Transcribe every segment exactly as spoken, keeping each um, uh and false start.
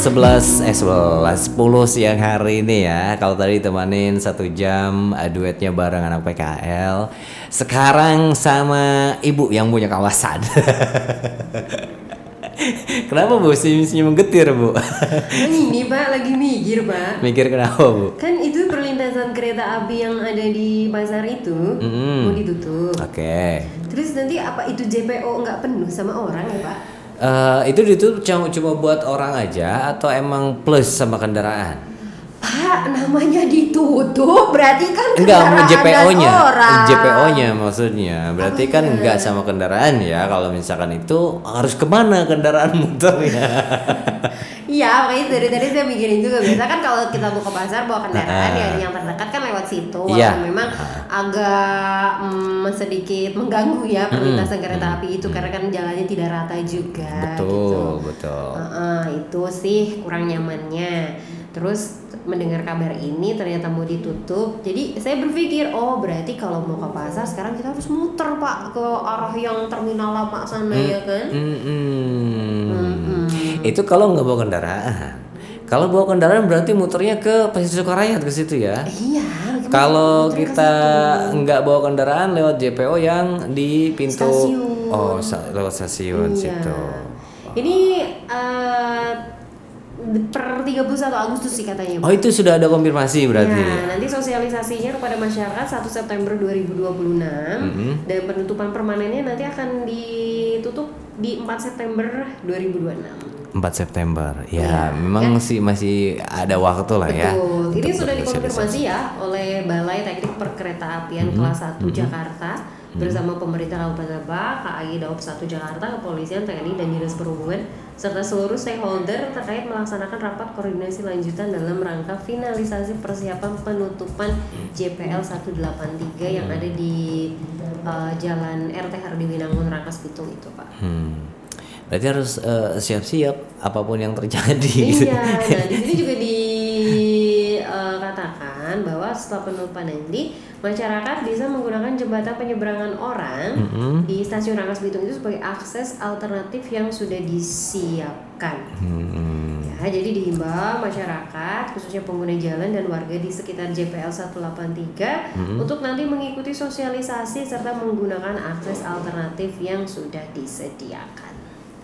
sebelas eh sebelas sepuluh siang hari ini ya. Kalau tadi temanin satu jam uh, duetnya bareng anak P K L. Sekarang sama ibu yang punya kawasan. Kenapa Bu senyum-senyum getir Bu? Ini Pak lagi mikir Pak. Mikir kenapa Bu? Kan itu perlintasan kereta api yang ada di pasar itu mm-hmm. mau ditutup. Oke. Okay. Terus nanti apa itu J P O nggak penuh sama orang ya Pak? Uh, itu ditutup cuma, cuma buat orang aja atau emang plus sama kendaraan? Pak, namanya ditutup berarti kan enggak J P O-nya. orang. J P O-nya maksudnya. Berarti oh, kan iya. enggak sama kendaraan ya. Kalau misalkan itu harus kemana kendaraan motornya? Iya, makanya dari tadi saya mikirin juga. Biasa kan kalau kita mau ke pasar bawa kendaraan uh, ya yang terdekat kan lewat situ. Iya. Walaupun memang uh, agak mm, sedikit mengganggu ya perlintasan mm, kereta api itu mm, karena kan jalannya tidak rata juga. Betul, gitu. betul. Uh, uh, itu sih kurang nyamannya. Terus mendengar kabar ini ternyata mau ditutup. Jadi saya berpikir, oh berarti kalau mau ke pasar sekarang kita harus muter Pak ke arah yang terminal lama sana hmm, ya kan? Hmm, hmm. Hmm, hmm. Itu kalau nggak bawa kendaraan. Kalau bawa kendaraan berarti muternya ke Pasir Sukarayat ke situ ya? Iya. Kalau kita nggak bawa kendaraan lewat J P O yang di pintu stasiun. Oh lewat stasiun iya. situ. Ini uh, per tiga puluh satu Agustus sih katanya. Oh itu sudah ada konfirmasi berarti. Ya, nanti sosialisasinya kepada masyarakat satu September dua ribu dua puluh enam mm-hmm. dan penutupan permanennya nanti akan ditutup di empat September dua ribu dua puluh enam. empat September. Ya, ya memang ya. sih masih ada waktu lah ya. Betul. Ini sudah dikonfirmasi ya oleh Balai Teknik Perkeretaapian mm-hmm. kelas satu mm-hmm. Jakarta mm-hmm. bersama pemerintah Kabupaten Lebak, K A I Daob satu Jakarta, Kepolisian, T N I dan Dinas Perhubungan serta seluruh stakeholder terkait melaksanakan rapat koordinasi lanjutan dalam rangka finalisasi persiapan penutupan J P L seratus delapan puluh tiga yang ada di uh, Jalan R T Hardiwinangun Rangkas Bitung itu Pak. Hmm. Berarti harus uh, siap-siap apapun yang terjadi. Iya, nah di sini juga dikatakan uh, bahwa setelah penutupan nanti masyarakat bisa menggunakan jembatan penyeberangan orang mm-hmm. di stasiun Rangkas Bitung itu sebagai akses alternatif yang sudah disiapkan. Mm-hmm. Ya, jadi dihimbau masyarakat khususnya pengguna jalan dan warga di sekitar J P L seratus delapan puluh tiga mm-hmm. untuk nanti mengikuti sosialisasi serta menggunakan akses alternatif yang sudah disediakan.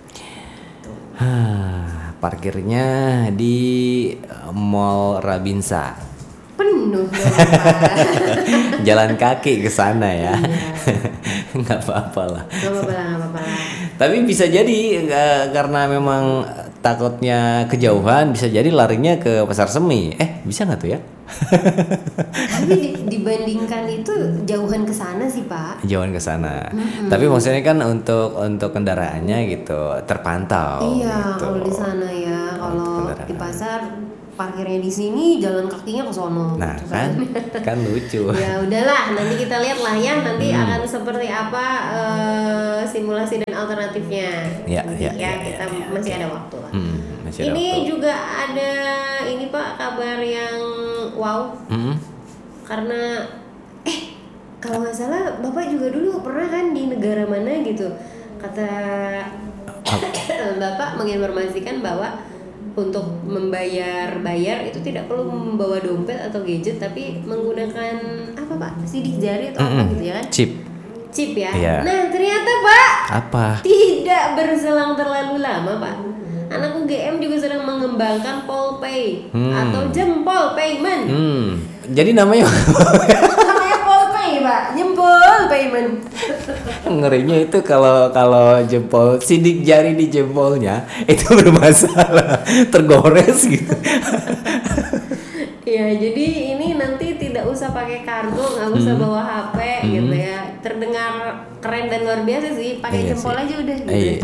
Hah, parkirnya di Mall Rabinsa. Penuh jalan kaki ke sana ya. Nggak apa-apa lah. Nggak apa-apa lah, nggak apa-apa lah. Tapi bisa jadi uh, karena memang takutnya kejauhan, bisa jadi larinya ke Pasar Semi. Eh, bisa nggak tuh ya? Tapi dibandingkan itu jauhan ke sana sih Pak. Jauhan ke sana. Mm-hmm. Tapi maksudnya kan untuk untuk kendaraannya gitu terpantau. Iya, gitu. kalau di sana ya, kalau di pasar parkirnya di sini, jalan kakinya ke sono. Nah, gitu kan, kan lucu. Ya udahlah, nanti kita lihat lah ya, nanti hmm. akan seperti apa uh, simulasi dan alternatifnya. Ya, ya, ya, ya, kita ya, ya, masih ya. ada waktu lah. Hmm, masih ada ini waktu. juga ada ini Pak kabar yang wow, hmm. karena eh kalau nggak salah Bapak juga dulu pernah kan di negara mana gitu, kata Bapak menginformasikan bahwa untuk membayar bayar itu tidak perlu membawa dompet atau gadget tapi menggunakan apa Pak? Sidik jari atau Mm-mm. apa gitu ya kan? Chip. Chip ya. Yeah. Nah, ternyata Pak, apa? Tidak berselang terlalu lama, Pak. Anak U G M juga sedang mengembangkan Polpay hmm. atau jempol payment. Hmm. Jadi namanya namanya Polpay, Pak. Jempol payment. Ngerinya itu kalau kalau jempol sidik jari di jempolnya itu bermasalah, tergores gitu. Ya, jadi ini nanti tidak usah pakai kartu, nggak usah hmm. bawa H P hmm. gitu ya. Terdengar keren dan luar biasa sih. Pakai iya jempol sih. Aja udah gitu. Iya.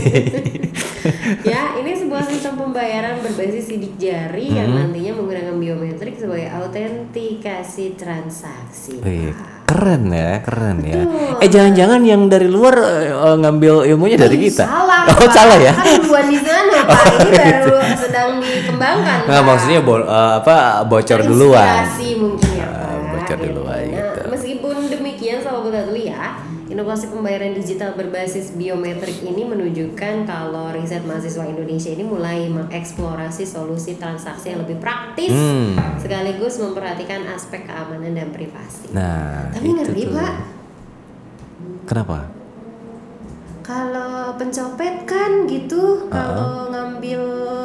Ya, ini sebuah sistem pembayaran berbasis sidik jari hmm. yang nantinya menggunakan biometrik sebagai autentikasi transaksi. Wih, keren ya, keren ya. Betul. Eh jangan-jangan yang dari luar uh, ngambil ilmunya dari kita? Salah. Oh, Pak. salah ya? Kan duluan di sana, Pak. Oh, ini gitu. baru sedang dikembangkan. Nggak, maksudnya bo- uh, apa bocor duluan. Inspirasi mungkin ya, Pak. Uh, bocor duluan nah, gitu. Meskipun demikian, sahabat Dulu ya, Inovasi pembayaran digital berbasis biometrik ini menunjukkan kalau riset mahasiswa Indonesia ini mulai mengeksplorasi solusi transaksi yang lebih praktis Hmm. sekaligus memperhatikan aspek keamanan dan privasi. Nah, Tapi itu ngeri tuh. Pak, Kenapa? kalau pencopet kan gitu, kalau ngambil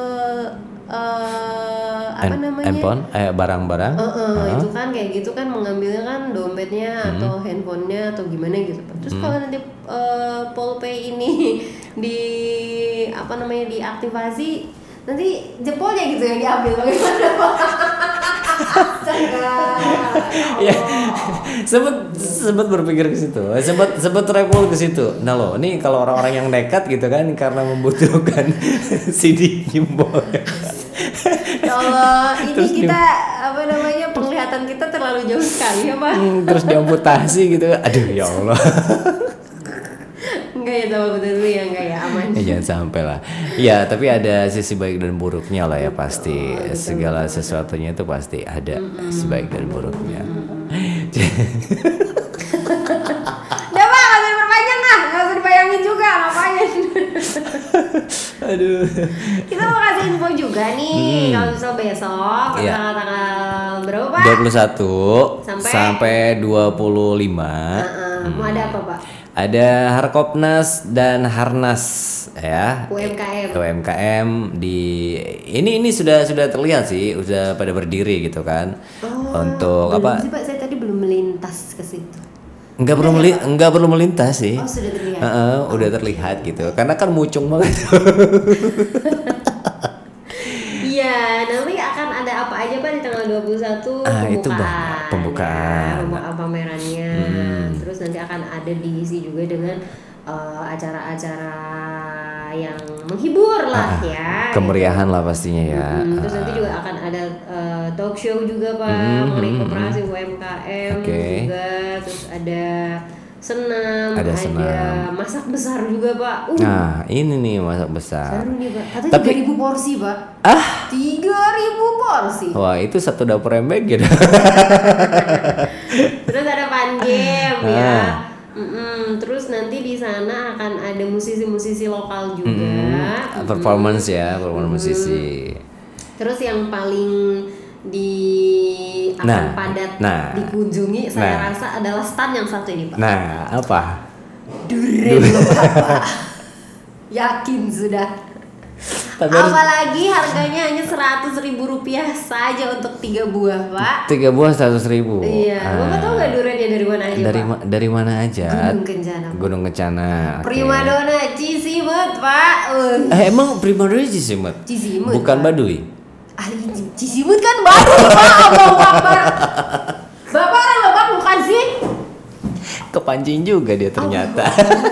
eh, apa Hand- namanya? handphone, eh barang-barang. Eh, eh, Heeh. itu kan kayak gitu kan mengambilnya kan dompetnya atau handphonenya atau gimana gitu. Terus kalau nanti eh, Polpay ini di apa namanya diaktifasi, nanti jempolnya gitu yang diambil bagaimana? Astaga. Ya, sempet sempet berpikir ke situ, sempet sempet travel ke situ. Nah lo, ini kalau orang-orang yang nekat gitu kan karena membutuhkan C D jempol. Ya Allah, ini Terus di- kita apa namanya penglihatan kita terlalu jauh sekali ya Pak. Hmm, terus diamputasi gitu. Aduh ya Allah. Enggak ya sama betul dulu ya enggak ya aman. Ya, jangan sampai lah. Ya, tapi ada sisi baik dan buruknya lah ya pasti. Segala sesuatunya itu pasti ada sisi baik dan buruknya. Udah Pak, nggak usah diperpanjang lah, nggak usah dibayangin juga ngapain. Aduh. Kita mau kasih info juga nih, kalau misal besok Iya. tanggal-tanggal berapa Pak? dua puluh satu Sampai? sampai dua puluh lima. Heeh, mau ada apa Pak? Ada Harkopnas dan Harnas ya. U M K M. U M K M di ini ini sudah sudah terlihat sih, sudah pada berdiri gitu kan. Untuk belum apa? sih Pak, saya tadi belum melintas ke situ. Enggak perlu meli- enggak perlu melintas sih. Oh sudah terlihat. Heeh, udah terlihat gitu. Karena kan mucung banget. Iya, nanti akan ada apa aja Pak di tanggal dua puluh satu Ah, pembukaan. itu banyak, pembukaan. Ya, pembukaan pamerannya. Hmm. Terus nanti akan ada diisi juga dengan eh, acara-acara yang menghibur lah Ah, ya. Kemeriahan lah pastinya ya. Hmm, terus Ah. nanti juga akan ada eh, talk show juga Pak Hmm, mengenai hmm, koperasi U M K M Oke. juga. Terus ada senam, Ada senam. masak besar juga Pak. Uh, Nah, ini nih masak besar. seru nih Pak. Katanya Tapi- tiga ribu porsi Pak. Ah, tiga ribu porsi. wah itu satu dapur embek gitu. Terus ada fun game ya. Ah. Mm-mm. Terus nanti di sana akan ada musisi-musisi lokal juga. Hmm, performance ya, performance musisi. Terus yang paling di akan Nah, padat nah, dikunjungi saya nah. rasa adalah stand yang satu ini Pak. Nah, apa? Duren Bapak. Yakin sudah. Tapi harus Apalagi harganya hanya seratus ribu rupiah saja untuk tiga buah Pak. tiga buah seratus ribu. Iya, Bapak tahu nggak durennya dari mana aja Dari Pak? ma- dari mana aja? Gunung Kencana. Gunung Kencana. oke. Primadona Cisimut Pak. Uh. Eh, emang primadona Cisimut? Cisimut, Bukan Pak. Baduy. Ahli Cisimut kan baru Pak. Allahu Akbar. Bapak orang Bapak bukan sih? Kepancing juga dia ternyata.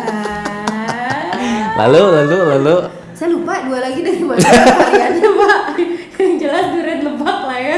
Ah. lalu lalu lalu Saya lupa dua lagi dari mana variannya Pak. Yang jelas durian Lebak lah ya.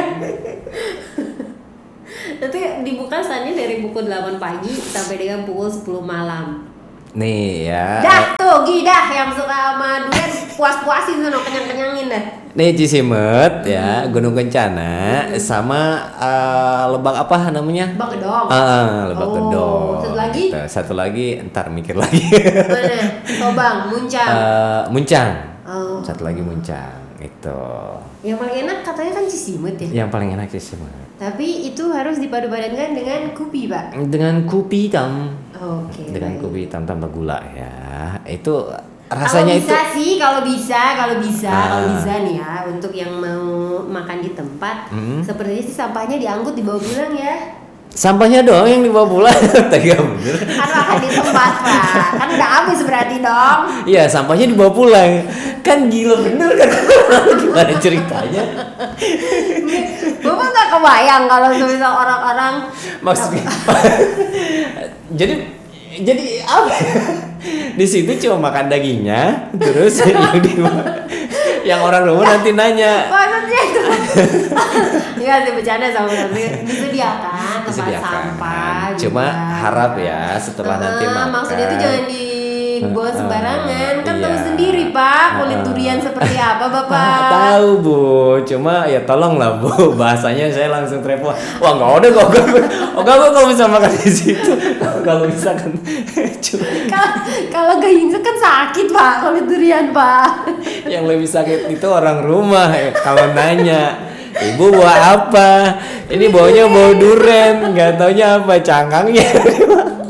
Nanti dibuka standnya dari pukul delapan pagi sampai dengan pukul sepuluh malam. nih ya. Dah tuh gidah yang suka sama durian puas-puasin sono kenyang-kenyangin dah. Nih Cisimut ya, Gunung Kencana sama eh, Lebak apa namanya? Bang Gedong. Ah, Lebak Oh, Gedong. satu lagi? Gitu. Satu lagi ntar mikir lagi. Mana? Sobang, Muncang. Eh, Muncang. Oh. Satu lagi Muncang itu. Yang paling enak katanya kan Cisimut ya. Yang paling enak Cisimut. Tapi itu harus dipadu-padankan dengan kopi, Pak. Dengan kopi hitam. Oke. Dengan baik. kopi hitam tambah gula ya. Itu rasanya kalau bisa itu sih, kalau bisa, kalau bisa, Ah. kalau bisa nih ya, untuk yang mau makan di tempat, Hmm. sepertinya sih sampahnya diangkut dibawa pulang ya. sampahnya doang yang dibawa pulang. Tega bener. Kan makan di tempat, Pak. Kan udah habis berarti dong. Iya, sampahnya dibawa pulang. Kan gila bener kan. Gimana ceritanya? Bapak nggak kebayang kalau misal orang-orang Maksudnya jadi jadi apa? Di situ cuma makan dagingnya, terus yang di yang orang rumah nanti nanya. maksudnya itu ya sih bercanda sama berarti disediakan tempat Disediakan. sampah Cuma juga. harap ya setelah nanti Eh, makan. maksudnya itu jangan di dibawa sembarangan. Kan iya. tahu sendiri Pak, kulit durian seperti apa Bapak. Tahu Bu, cuma ya tolonglah Bu, bahasanya saya langsung telepon. Wah nggak ada kok, oh nggak kalau bisa makan di situ, kalau misalkan Kalau kalau gayingsek kan sakit Pak, kulit durian Pak. yang lebih sakit itu orang rumah ya, kalau nanya. Ibu bawa apa? Ini baunya bau duren, nggak taunya apa cangkangnya.